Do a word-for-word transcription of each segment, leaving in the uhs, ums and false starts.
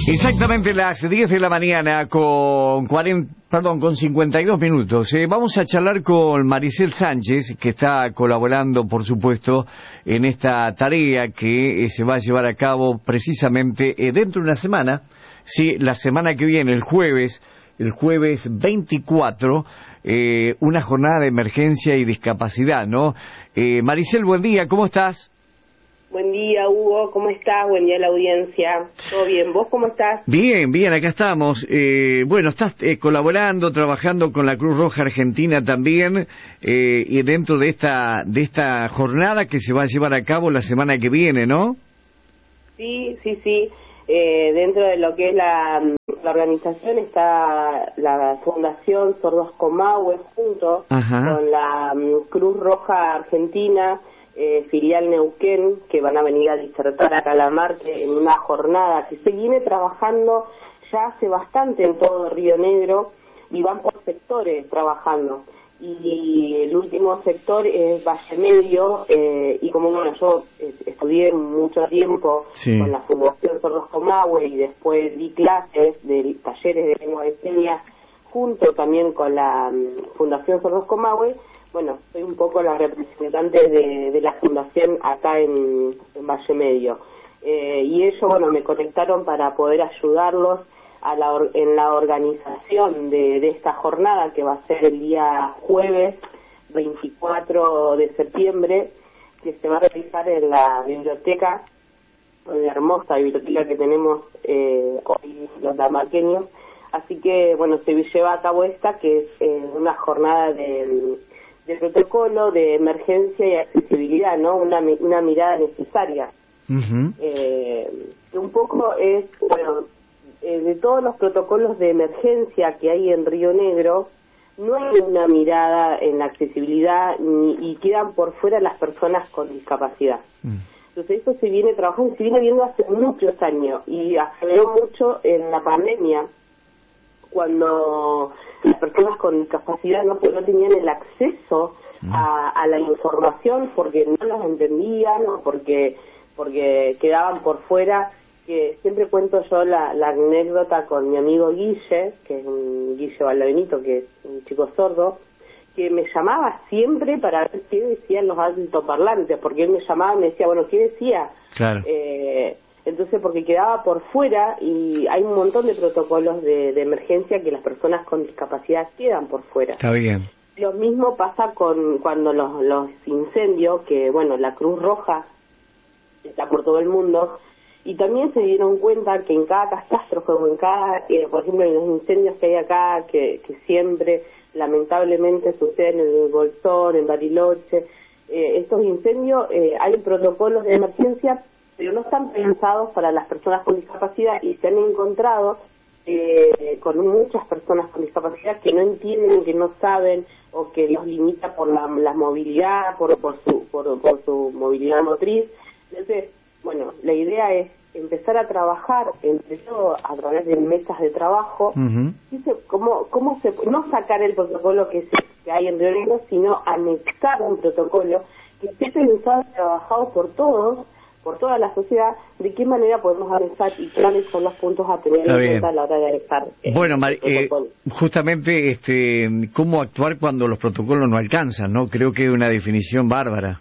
Exactamente las diez de la mañana con cuarenta, perdón, con cincuenta y dos minutos. Eh, vamos a charlar con Maricel Sánchez, que está colaborando, por supuesto, en esta tarea que eh, se va a llevar a cabo precisamente eh, dentro de una semana. Sí, la semana que viene, el jueves, el jueves veinticuatro, eh, una jornada de emergencia y discapacidad, ¿no? Eh, Maricel, buen día, ¿cómo estás? Buen día, Hugo, ¿cómo estás? Buen día a la audiencia. ¿Todo bien? ¿Vos cómo estás? Bien, bien, acá estamos. Eh, bueno, estás eh, colaborando, trabajando con la Cruz Roja Argentina también, eh, y dentro de esta de esta jornada que se va a llevar a cabo la semana que viene, ¿no? Sí, sí, sí. Eh, dentro de lo que es la, la organización está la Fundación Sordos Comahue junto Ajá. con la um, Cruz Roja Argentina, Eh, filial Neuquén, que van a venir a disertar a Calamarque en una jornada que se viene trabajando ya hace bastante en todo Río Negro y van por sectores trabajando. Y el último sector es Valle Medio, eh, y como bueno, yo eh, estudié mucho tiempo sí. con la Fundación Sordos Comahue y después di clases de talleres de lengua de señas junto también con la um, Fundación Sordos Comahue. Bueno, soy un poco la representante de, de la fundación acá en, en Valle Medio. Eh, y ellos, bueno, me conectaron para poder ayudarlos a la or, en la organización de, de esta jornada que va a ser el día jueves veinticuatro de septiembre, que se va a realizar en la biblioteca, en la hermosa biblioteca que tenemos eh, hoy los damaqueños. Así que, bueno, se lleva a cabo esta, que es eh, una jornada de... de protocolo de emergencia y accesibilidad, ¿no? Una, una mirada necesaria. Uh-huh. Eh, un poco es, bueno, eh, de todos los protocolos de emergencia que hay en Río Negro, no hay una mirada en la accesibilidad ni, y quedan por fuera las personas con discapacidad. Uh-huh. Entonces esto se viene trabajando, se viene viendo hace muchos años y aceleró mucho en la pandemia, cuando las personas con discapacidad no, no tenían el acceso a, a la información porque no las entendían o porque porque quedaban por fuera. Que siempre cuento yo la, la anécdota con mi amigo Guille, que es un Guille Valdobenito, que es un chico sordo, que me llamaba siempre para ver qué decían los altoparlantes, porque él me llamaba y me decía, bueno, ¿qué decía? Claro. Eh, Entonces, porque quedaba por fuera y hay un montón de protocolos de, de emergencia que las personas con discapacidad quedan por fuera. Está bien. Lo mismo pasa con cuando los, los incendios, que bueno, la Cruz Roja está por todo el mundo, y también se dieron cuenta que en cada catástrofe o en cada, eh, por ejemplo, en los incendios que hay acá, que, que siempre lamentablemente suceden en el Bolsón, en Bariloche, eh, estos incendios, eh, hay protocolos de emergencia pero no están pensados para las personas con discapacidad y se han encontrado eh, con muchas personas con discapacidad que no entienden, que no saben o que los limita por la, la movilidad, por, por, su, por, por su movilidad motriz. Entonces, bueno, la idea es empezar a trabajar entre todo a través de mesas de trabajo, uh-huh. dice, cómo, cómo se, no sacar el protocolo que, se, que hay en Río Negro, sino anexar un protocolo que esté pensado y trabajado por todos, por toda la sociedad, de qué manera podemos avanzar y cuáles son los puntos a tener en cuenta a la hora de anexar. Eh, bueno, Mar eh, justamente, este, cómo actuar cuando los protocolos no alcanzan, ¿no? Creo que es una definición bárbara.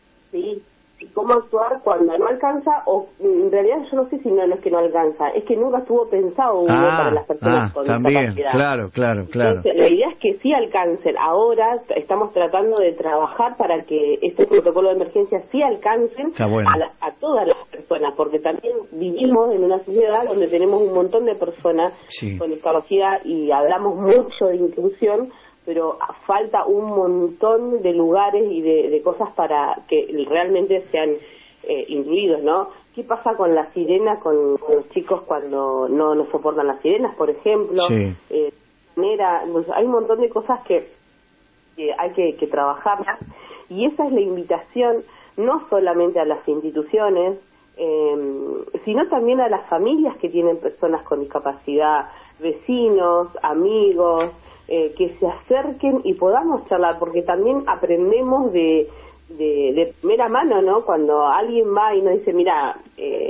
Sí, cómo actuar cuando no alcanza, o en realidad yo no sé si no, no es que no alcanza, es que nunca estuvo pensado uno ah, para las personas ah, con también, discapacidad. Claro, claro, claro. Entonces, la idea es que sí alcancen. Ahora estamos tratando de trabajar para que este protocolo de emergencia sí alcancen bueno. a, la, a todas las personas, porque también vivimos en una sociedad donde tenemos un montón de personas sí. con discapacidad y hablamos mucho de inclusión, pero falta un montón de lugares y de, de cosas para que realmente sean eh, incluidos, ¿no? ¿Qué pasa con la sirena, con, con los chicos cuando no, no soportan las sirenas, por ejemplo? Sí. Eh, manera, pues hay un montón de cosas que, que hay que, que trabajarlas, y esa es la invitación no solamente a las instituciones, eh, sino también a las familias que tienen personas con discapacidad, vecinos, amigos, Eh, que se acerquen y podamos charlar, porque también aprendemos de, de, de primera mano, ¿no? Cuando alguien va y nos dice, mira, eh,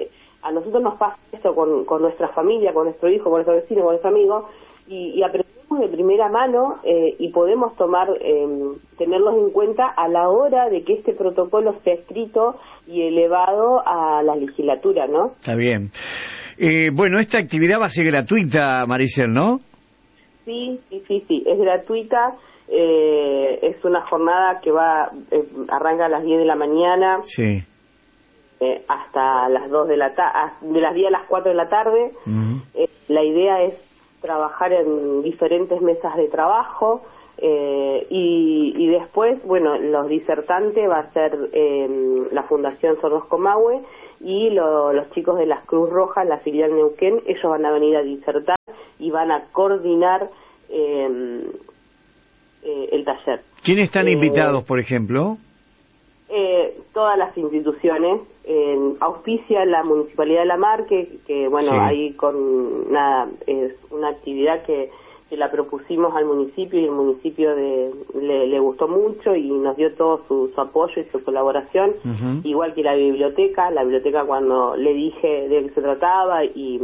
a nosotros nos pasa esto con, con nuestra familia, con nuestro hijo, con nuestro vecino, con nuestro amigo, y, y aprendemos de primera mano eh, y podemos tomar, eh, tenerlos en cuenta a la hora de que este protocolo sea escrito y elevado a la legislatura, ¿no? Está bien. Eh, bueno, esta actividad va a ser gratuita, Maricel, ¿no? Sí, sí, sí, sí, es gratuita. Eh, es una jornada que va eh, arranca a las diez de la mañana. Sí. Eh, hasta las dos de la tarde, de las diez a las cuatro de la tarde. Uh-huh. Eh, la idea es trabajar en diferentes mesas de trabajo eh, y, y después, bueno, los disertantes va a ser eh, la Fundación Sordos Comahue y lo, los chicos de las Cruz Roja, la filial Neuquén. Ellos van a venir a disertar y van a coordinar eh, eh, el taller. ¿Quiénes están eh, invitados, por ejemplo? Eh, todas las instituciones, eh, auspicia la Municipalidad de La Marque, que, que bueno, sí. ahí con nada, es una actividad que, que la propusimos al municipio y el municipio de, le, le gustó mucho y nos dio todo su, su apoyo y su colaboración, uh-huh. igual que la biblioteca, la biblioteca cuando le dije de qué se trataba y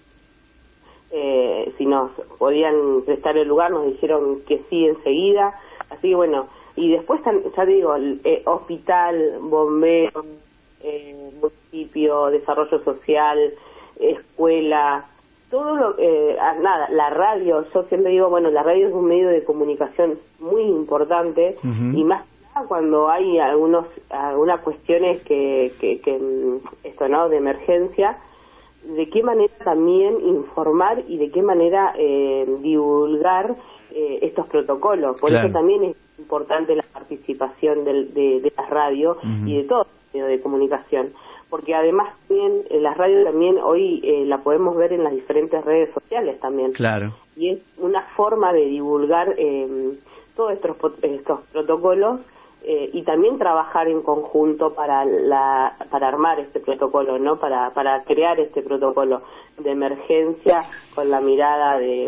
eh, si nos podían prestar el lugar, nos dijeron que sí enseguida, así que bueno. Y después, ya digo, eh, hospital, bombero, eh, municipio, desarrollo social, escuela, todo lo eh, nada, la radio, yo siempre digo, bueno, la radio es un medio de comunicación muy importante, uh-huh. y más cuando hay algunos algunas cuestiones que, que, que esto, ¿no?, de emergencia, de qué manera también informar y de qué manera eh, divulgar eh, estos protocolos. Por claro. eso también es importante la participación del, de, de la radio uh-huh. y de todo el medio de comunicación, porque además también eh, la radio también hoy eh, la podemos ver en las diferentes redes sociales también. Claro. Y es una forma de divulgar eh, todos estos, estos protocolos eh, y también trabajar en conjunto para la para armar este protocolo, ¿no? Para para crear este protocolo de emergencia con la mirada de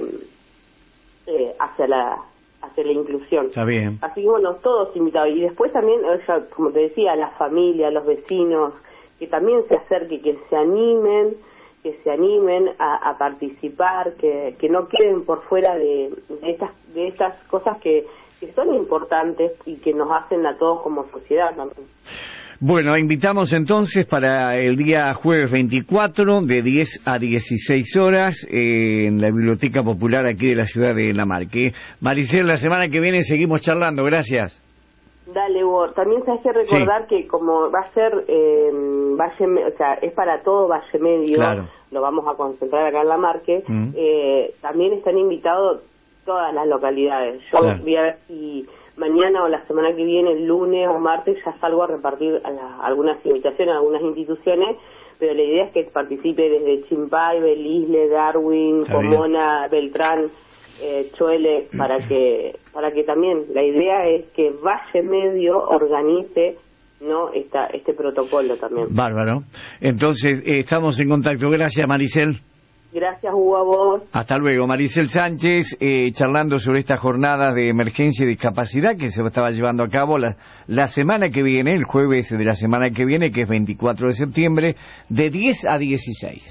eh, hacia la hacia la inclusión. Está bien. Así que bueno, todos invitados. Y después también, ya, como te decía, la familia, los vecinos, que también se acerquen, que se animen, que se animen a, a participar, que, que no queden por fuera de, de estas de estas cosas que, que son importantes y que nos hacen a todos como sociedad también. Bueno, invitamos entonces para el día jueves veinticuatro de diez a dieciséis horas eh, en la Biblioteca Popular aquí de la ciudad de La Marque. Maricel, la semana que viene seguimos charlando, gracias. Dale, Hugo. También se hace recordar sí. que como va a ser eh, Valle, o sea, es para todo Valle Medio, claro. lo vamos a concentrar acá en La Marque, mm. eh, también están invitados todas las localidades. Yo claro. voy a ver si mañana o la semana que viene, el lunes o martes, ya salgo a repartir a la, algunas invitaciones a algunas instituciones, pero la idea es que participe desde Chimpay, Belisle, Darwin, Está Pomona, bien. Beltrán, eh, Chuele, para que para que también la idea es que Valle Medio organice, ¿no?, esta, este protocolo también. Bárbaro. Entonces, eh, estamos en contacto. Gracias, Maricel. Gracias, Hugo, a vos. Hasta luego. Maricel Sánchez, eh, charlando sobre esta jornada de emergencia y discapacidad que se estaba llevando a cabo la, la semana que viene, el jueves de la semana que viene, que es veinticuatro de septiembre, de diez a dieciséis.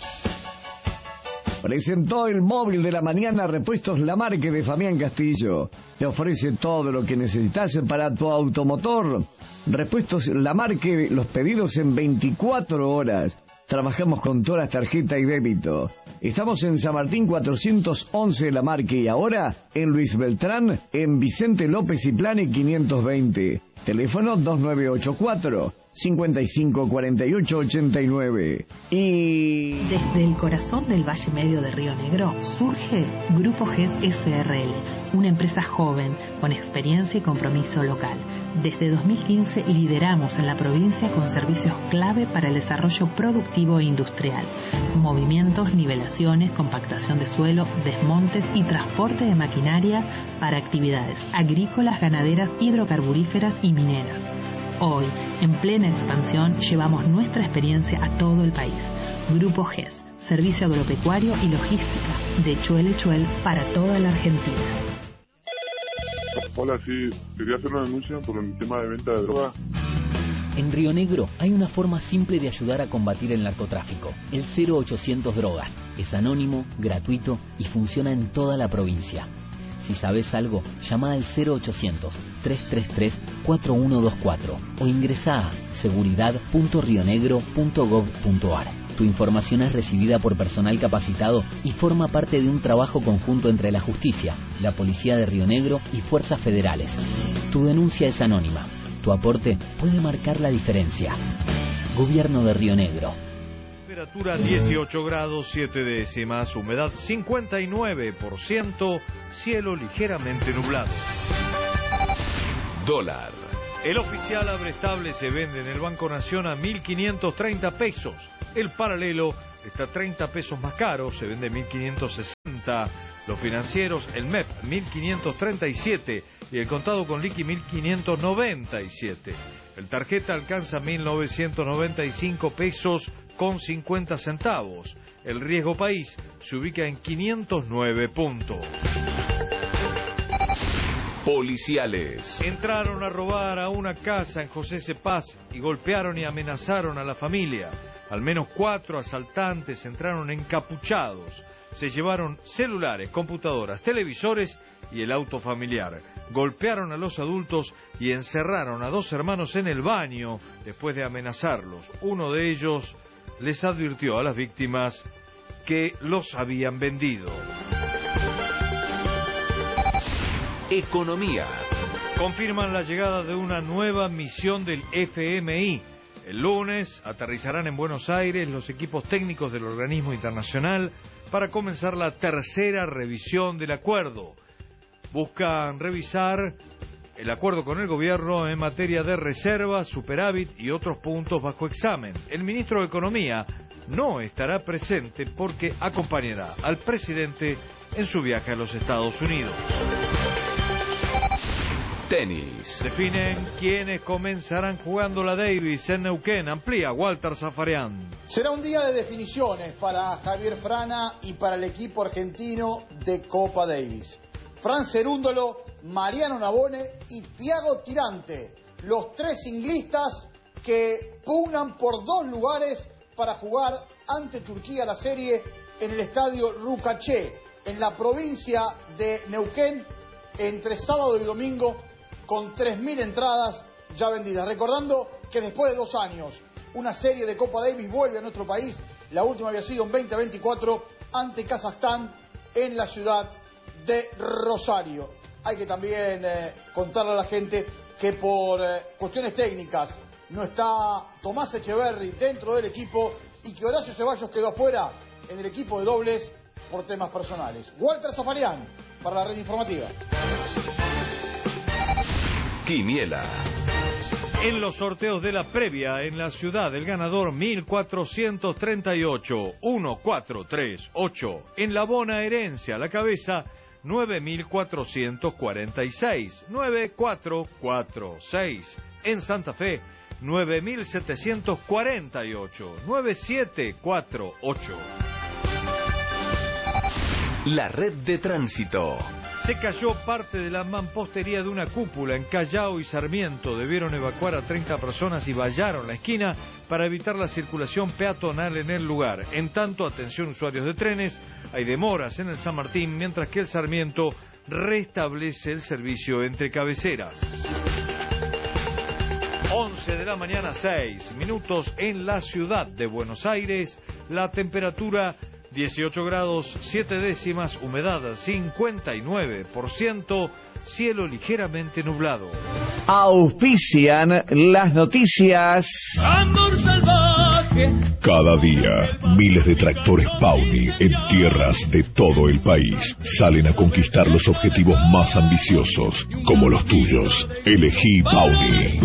Presentó el móvil de la mañana Repuestos La Marque de Fabián Castillo. Te ofrece todo lo que necesitas para tu automotor. Repuestos La Marque, los pedidos en veinticuatro horas. Trabajamos con todas las tarjetas y débito. Estamos en San Martín cuatrocientos once de La Marque y ahora en Luis Beltrán, en Vicente López y Plane quinientos veinte. Teléfono dos nueve ocho cuatro, cinco cinco cuatro ocho ocho nueve. Y desde el corazón del Valle Medio de Río Negro surge Grupo G E S S R L, una empresa joven con experiencia y compromiso local. Desde dos mil quince lideramos en la provincia con servicios clave para el desarrollo productivo e industrial. Movimientos, nivelaciones, compactación de suelo, desmontes y transporte de maquinaria para actividades agrícolas, ganaderas, hidrocarburíferas y mineras. Hoy, en plena expansión, llevamos nuestra experiencia a todo el país. Grupo G E S, servicio agropecuario y logística de Chuel Chuel para toda la Argentina. Hola, sí, quería hacer una denuncia por el tema de venta de droga. En Río Negro hay una forma simple de ayudar a combatir el narcotráfico. El cero ochocientos Drogas. Es anónimo, gratuito y funciona en toda la provincia. Si sabes algo, llama al cero ochocientos, trescientos treinta y tres, cuarenta y uno veinticuatro o ingresa a seguridad punto rionegro punto gov punto ar. Tu información es recibida por personal capacitado y forma parte de un trabajo conjunto entre la justicia, la Policía de Río Negro y fuerzas federales. Tu denuncia es anónima. Tu aporte puede marcar la diferencia. Gobierno de Río Negro. Temperatura dieciocho grados siete décimas, humedad cincuenta y nueve por ciento, cielo ligeramente nublado. Dólar. El oficial abrestable se vende en el Banco Nación a mil quinientos treinta pesos. El paralelo está treinta pesos más caro, se vende mil quinientos sesenta. Los financieros, el M E P mil quinientos treinta y siete y el contado con liqui mil quinientos noventa y siete. El tarjeta alcanza mil novecientos noventa y cinco pesos con cincuenta centavos. El riesgo país se ubica en quinientos nueve puntos. Policiales. Entraron a robar a una casa en José Cepaz y golpearon y amenazaron a la familia. Al menos cuatro asaltantes entraron encapuchados. Se llevaron celulares, computadoras, televisores y el auto familiar. Golpearon a los adultos y encerraron a dos hermanos en el baño después de amenazarlos. Uno de ellos les advirtió a las víctimas que los habían vendido. Economía. Confirman la llegada de una nueva misión del F M I. El lunes aterrizarán en Buenos Aires los equipos técnicos del organismo internacional para comenzar la tercera revisión del acuerdo. Buscan revisar el acuerdo con el gobierno en materia de reservas, superávit y otros puntos bajo examen. El ministro de Economía no estará presente porque acompañará al presidente en su viaje a los Estados Unidos. Tenis. Definen quiénes comenzarán jugando la Davis en Neuquén. Amplía Walter Zafarian. Será un día de definiciones para Javier Frana y para el equipo argentino de Copa Davis. Fran Cerúndolo, Mariano Navone y Thiago Tirante, los tres singlistas que pugnan por dos lugares para jugar ante Turquía la serie en el estadio Rucaché, en la provincia de Neuquén, entre sábado y domingo, con tres mil entradas ya vendidas. Recordando que después de dos años, una serie de Copa Davis vuelve a nuestro país. La última había sido en veinte veinticuatro ante Kazajstán en la ciudad de Rosario. Hay que también eh, contarle a la gente que por eh, cuestiones técnicas no está Tomás Echeverri dentro del equipo y que Horacio Ceballos quedó afuera en el equipo de dobles por temas personales. Walter Zafarian para la red informativa. Quiniela. En los sorteos de la previa en la ciudad, el ganador mil cuatrocientos treinta y ocho, uno cuatro tres ocho. En la bonaerense, la cabeza, nueve mil cuatrocientos cuarenta y seis, nueve cuatro cuatro seis. En Santa Fe, nueve mil setecientos cuarenta y ocho, nueve siete cuatro ocho. La red de tránsito. Se cayó parte de la mampostería de una cúpula en Callao y Sarmiento. Debieron evacuar a treinta personas y vallaron la esquina para evitar la circulación peatonal en el lugar. En tanto, atención usuarios de trenes, hay demoras en el San Martín, mientras que el Sarmiento restablece el servicio entre cabeceras. once de la mañana, seis minutos en la ciudad de Buenos Aires. La temperatura dieciocho grados siete décimas, humedad cincuenta y nueve por ciento, cielo ligeramente nublado. Auspician las noticias. Amor salvaje. Cada día, miles de tractores Pauni en tierras de todo el país salen a conquistar los objetivos más ambiciosos, como los tuyos. Elegí Pauni.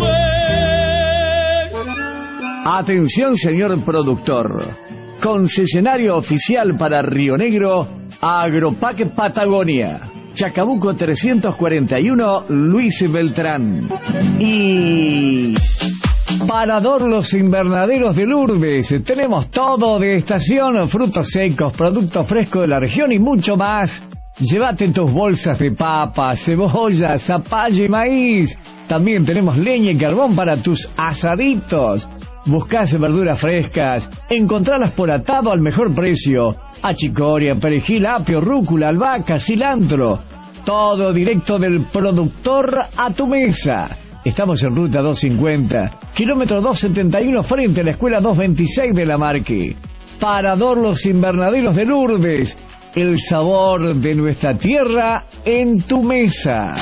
Atención, señor productor. Concesionario oficial para Río Negro, Agropac Patagonia, Chacabuco trescientos cuarenta y uno, Luis Beltrán. Y Parador Los Invernaderos de Lourdes, tenemos todo de estación, frutos secos, productos frescos de la región y mucho más. Llévate tus bolsas de papa, cebolla, zapallo y maíz. También tenemos leña y carbón para tus asaditos. Buscás verduras frescas, encontralas por atado al mejor precio. Achicoria, perejil, apio, rúcula, albahaca, cilantro. Todo directo del productor a tu mesa. Estamos en ruta doscientos cincuenta, kilómetro doscientos setenta y uno, frente a la escuela doscientos veintiséis de La Marque. Parador Los Invernaderos de Lourdes. El sabor de nuestra tierra en tu mesa.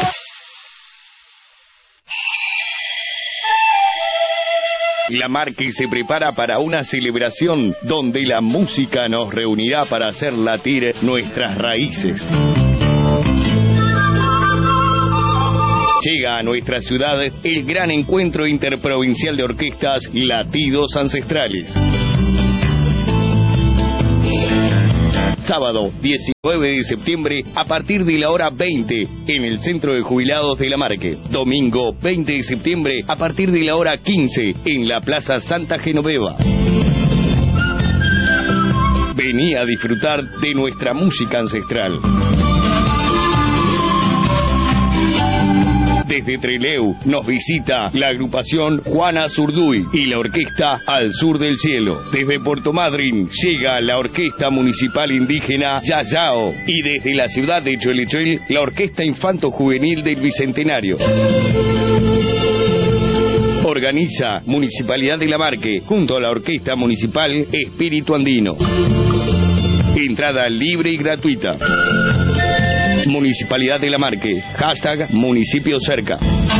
La Marque se prepara para una celebración donde la música nos reunirá para hacer latir nuestras raíces. Llega a nuestra ciudad el gran encuentro interprovincial de orquestas Latidos Ancestrales. Sábado diecinueve de septiembre a partir de la hora veinte en el Centro de Jubilados de La Marque. Domingo veinte de septiembre a partir de la hora quince en la Plaza Santa Genoveva. Vení a disfrutar de nuestra música ancestral. Desde Trelew nos visita la agrupación Juana Zurduy y la orquesta Al Sur del Cielo. Desde Puerto Madryn llega la orquesta municipal indígena Yayao y desde la ciudad de Cholechuel la orquesta infanto juvenil del Bicentenario. Organiza Municipalidad de La Marque junto a la orquesta municipal Espíritu Andino. Entrada libre y gratuita. Municipalidad de La Marque. Hashtag Municipio Cerca.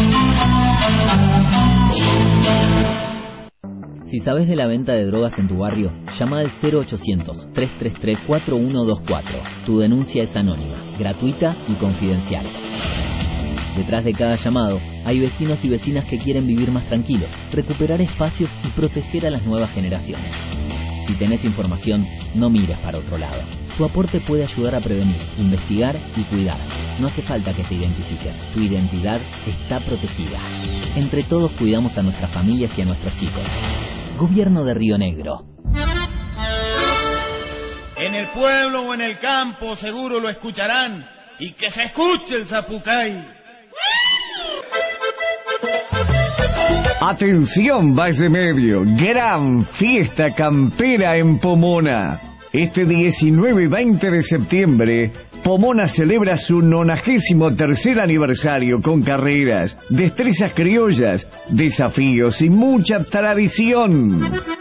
Si sabes de la venta de drogas en tu barrio, llama al cero ochocientos, trescientos treinta y tres, cuarenta y uno veinticuatro. Tu denuncia es anónima, gratuita y confidencial. Detrás de cada llamado, hay vecinos y vecinas que quieren vivir más tranquilos, recuperar espacios y proteger a las nuevas generaciones. Si tenés información, no mires para otro lado. Tu aporte puede ayudar a prevenir, investigar y cuidar. No hace falta que te identifiques. Tu identidad está protegida. Entre todos cuidamos a nuestras familias y a nuestros chicos. Gobierno de Río Negro. En el pueblo o en el campo seguro lo escucharán. Y que se escuche el zapucay. Atención Valle Medio, gran fiesta campera en Pomona. Este diecinueve y veinte de septiembre, Pomona celebra su nonagésimo tercer aniversario con carreras, destrezas criollas, desafíos y mucha tradición.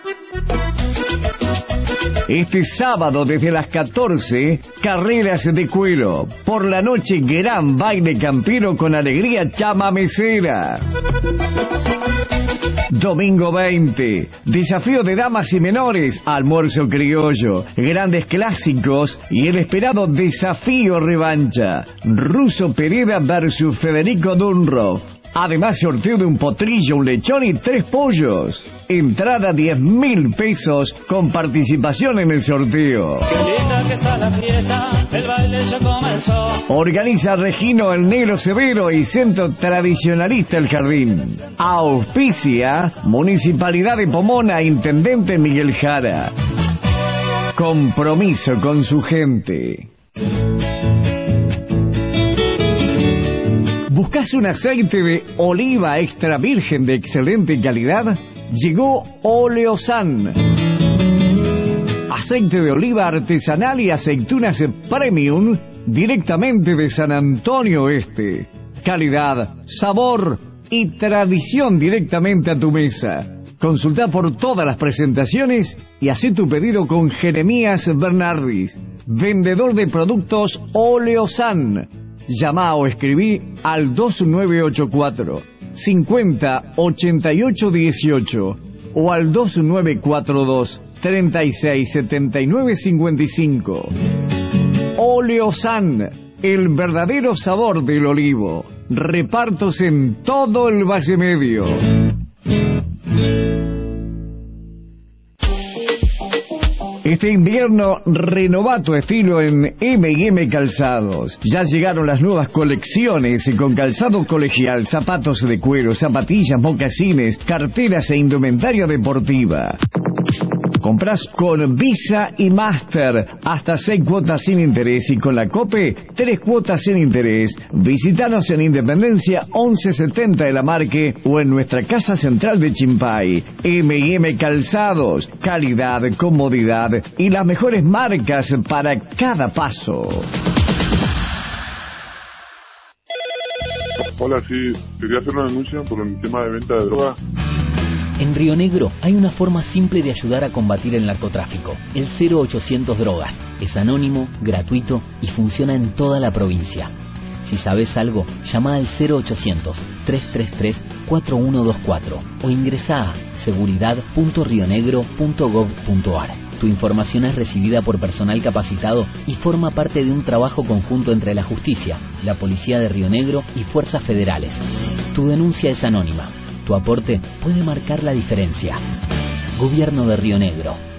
Este sábado desde las catorce, carreras de cuero. Por la noche, gran baile campero con alegría chamamecera. Domingo veinte, desafío de damas y menores, almuerzo criollo, grandes clásicos y el esperado desafío revancha. Russo Pereda versus Federico Dunroff. Además, sorteo de un potrillo, un lechón y tres pollos. Entrada diez mil pesos con participación en el sorteo. Organiza Regino el Negro Severo y Centro Tradicionalista El Jardín. Auspicia Municipalidad de Pomona, Intendente Miguel Jara. Compromiso con su gente. ¿Buscas un aceite de oliva extra virgen de excelente calidad? Llegó Oleosan. Aceite de oliva artesanal y aceitunas premium directamente de San Antonio Este. Calidad, sabor y tradición directamente a tu mesa. Consulta por todas las presentaciones y haz tu pedido con Jeremías Bernardis, vendedor de productos Oleosan. Llama o escribí al dos nueve ocho cuatro, cincuenta, ochenta y ocho dieciocho o al dos nueve cuatro dos, treinta y seis, setenta y nueve cincuenta y cinco. Oleosan, el verdadero sabor del olivo. Repartos en todo el Valle Medio. Este invierno renova tu estilo en eme y eme Calzados. Ya llegaron las nuevas colecciones con calzado colegial, zapatos de cuero, zapatillas, mocasines, carteras e indumentaria deportiva. compras con Visa y Master. Hasta seis cuotas sin interés y con la COPE, tres cuotas sin interés. Visítanos en Independencia once setenta de la Marque o en nuestra casa central de Chimpay. eme y eme Calzados, calidad, comodidad y las mejores marcas para cada paso. Hola, sí, quería hacer una denuncia por el tema de venta de droga. En Río Negro hay una forma simple de ayudar a combatir el narcotráfico, el cero ochocientos Drogas. Es anónimo, gratuito y funciona en toda la provincia. Si sabes algo, llama al cero ochocientos, trescientos treinta y tres, cuarenta y uno veinticuatro o ingresa a seguridad punto rionegro punto gov punto ar. Tu información es recibida por personal capacitado y forma parte de un trabajo conjunto entre la justicia, la Policía de Río Negro y fuerzas federales. Tu denuncia es anónima. Tu aporte puede marcar la diferencia. Gobierno de Río Negro.